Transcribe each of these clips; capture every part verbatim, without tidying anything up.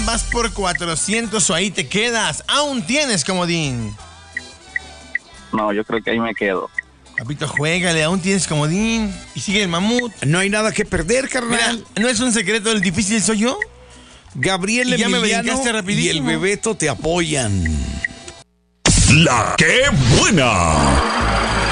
vas por cuatrocientos o ahí te quedas. Aún tienes comodín. No, yo creo que ahí me quedo. Papito, juégale, aún tienes comodín. Y sigue el mamut. No hay nada que perder, carnal. Mira, ¿no es un secreto el difícil soy yo? Gabriel Y ya me Emiliano brincaste y rapidísimo. el Bebeto te apoyan. La que buena.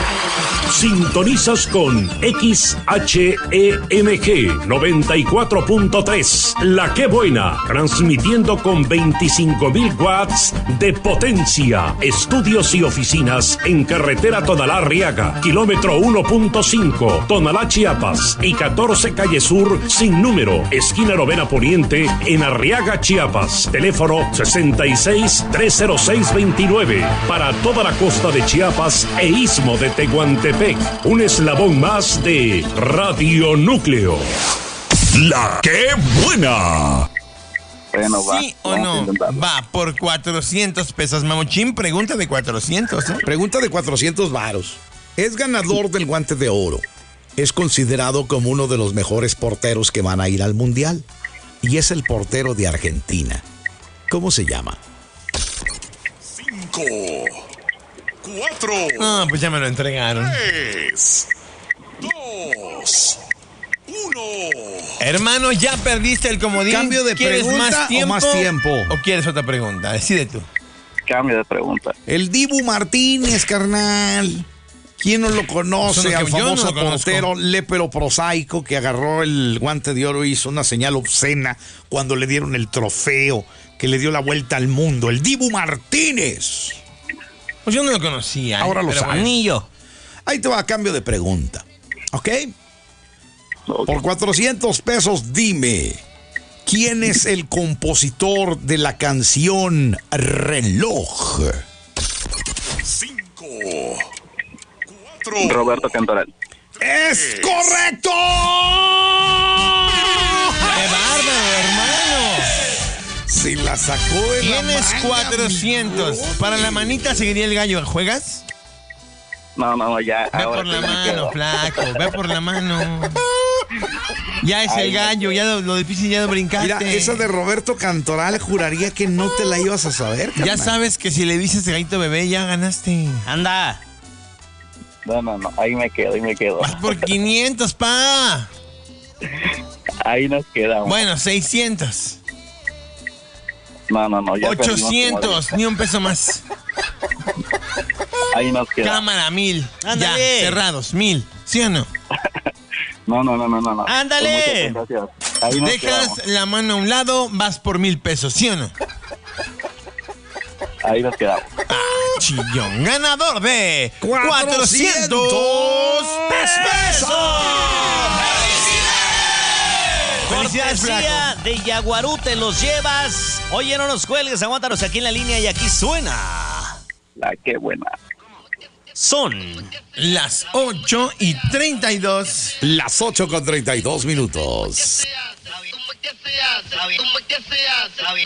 Sintonizas con X H E M G noventa y cuatro punto tres. La que buena, transmitiendo con veinticinco mil watts de potencia. Estudios y oficinas en carretera Tonalá-Arriaga, kilómetro uno punto cinco, Tonalá, Chiapas, y catorce calle Sur sin número, esquina Novena Poniente en Arriaga, Chiapas. Teléfono sesenta y seis, trescientos seis, veintinueve. Para toda la costa de Chiapas e istmo de Tehuantepec. Un eslabón más de Radio Núcleo. La que buena. Bueno, va. ¿Sí o Vamos a no? intentarlo. Va por cuatrocientos pesos. Mamuchín, pregunta de cuatrocientos, ¿eh? Pregunta de cuatrocientos varos. Es ganador del Guante de Oro. Es considerado como uno de los mejores porteros que van a ir al Mundial. Y es el portero de Argentina. ¿Cómo se llama? Cinco, cuatro, No, pues ya me lo entregaron. tres, dos, uno. Hermano, ya perdiste el comodín. ¿Cambio de ¿Quieres pregunta más o tiempo, más tiempo? ¿O quieres otra pregunta? Decide tú. Cambio de pregunta. El Dibu Martínez, carnal. ¿Quién no lo Eso conoce? no, Al que yo no famoso lo conozco. portero lépero prosaico que agarró el Guante de Oro y hizo una señal obscena cuando le dieron el trofeo que le dio la vuelta al mundo. El Dibu Martínez. Pues yo no lo conocía. ¿eh? Ahora lo Pero sabes. bueno, ni yo. Ahí te va a cambio de pregunta. ¿Ok? Ok. Por cuatrocientos pesos, dime, ¿quién es el compositor de la canción Reloj? Cinco, cuatro. Roberto Cantoral. ¡Es correcto! ¡Qué bárbaro, hermano! Si la sacó de la Tienes manga, cuatrocientos. mi Para la brother. manita seguiría el gallo. ¿Juegas? No, no, no, ya. Ve ahora por la sí me mano, quedo. flaco. Ve por la mano. Ya es Ay, el gallo. Ya lo, lo difícil ya lo brincaste. Mira, esa de Roberto Cantoral juraría que no te la ibas a saber, Ya carnal. sabes que si le dices gallito bebé, ya ganaste. Anda. No, no, no, ahí me quedo, ahí me quedo. Vas por quinientos, pa. Ahí nos quedamos. Bueno, seiscientos. No, no, no, ya perdimos ochocientos. Ni un peso más. como- Ahí nos quedamos. Cámara, mil. Ándale. Ya, cerrados, mil. ¿Sí o no? No, no, no, no, no. no. Ándale. Pues muchas gracias. Ahí nos Dejas quedamos. la mano a un lado, vas por mil pesos. ¿Sí o no? Ahí nos quedamos. Ah, chillón. Ganador de ¡Cuatrocientos pesos. Felicidades, Cortesía flaco. de Yaguarú te los llevas. Oye, no nos cuelgues, aguántanos aquí en la línea y aquí suena. La que buena. Son Las ocho y treinta y dos. Las ocho con treinta y dos minutos. Como que sea, sabe, como que sea, sabe.